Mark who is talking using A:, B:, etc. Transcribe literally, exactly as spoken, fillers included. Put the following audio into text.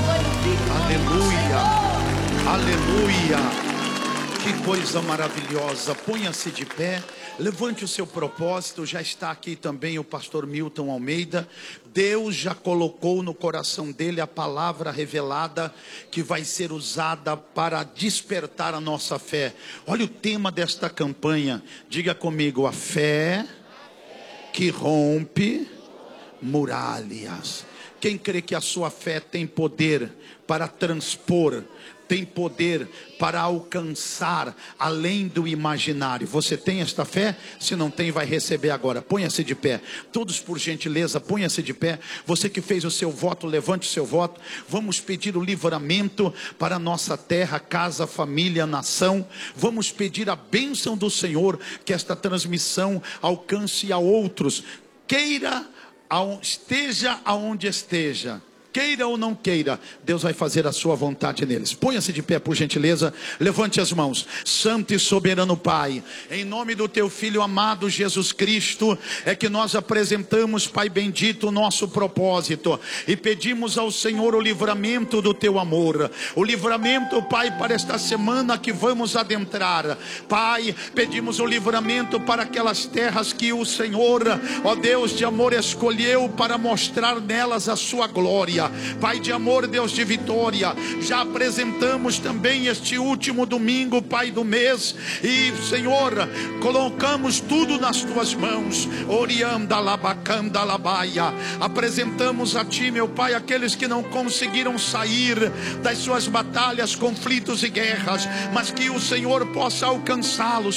A: Aleluia, aleluia. Que coisa maravilhosa. Ponha-se de pé, levante o seu propósito. Já está aqui também o pastor Milton Almeida. Deus já colocou no coração dele a palavra revelada que vai ser usada para despertar a nossa fé. Olha o tema desta campanha. Diga comigo: a fé que rompe muralhas. Quem crê que a sua fé tem poder para transpor, tem poder para alcançar além do imaginário? Você tem esta fé? Se não tem, vai receber agora. Ponha-se de pé. Todos, por gentileza, ponha-se de pé. Você que fez o seu voto, levante o seu voto. Vamos pedir o livramento para a nossa terra, casa, família, nação. Vamos pedir a bênção do Senhor, que esta transmissão alcance a outros. Queira, esteja aonde esteja, queira ou não queira, Deus vai fazer a sua vontade neles. Ponha-se de pé, por gentileza. Levante as mãos. Santo e soberano Pai, em nome do teu Filho amado Jesus Cristo, é que nós apresentamos, Pai bendito, o nosso propósito e pedimos ao Senhor o livramento do teu amor, o livramento, Pai, para esta semana que vamos adentrar. Pai, pedimos o livramento para aquelas terras que o Senhor, ó Deus de amor, escolheu para mostrar nelas a sua glória. Pai de amor, Deus de vitória, já apresentamos também este último domingo, Pai do mês, e Senhor, colocamos tudo nas tuas mãos. Orianda labacanda labaia. Apresentamos a ti, meu Pai, aqueles que não conseguiram sair das suas batalhas, conflitos e guerras, mas que o Senhor possa alcançá-los,